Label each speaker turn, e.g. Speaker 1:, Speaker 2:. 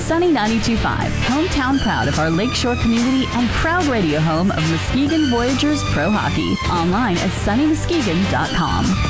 Speaker 1: Sunny 92.5, hometown proud of our Lakeshore community and proud radio home of Muskegon Voyagers Pro Hockey. Online at sunnymuskegon.com.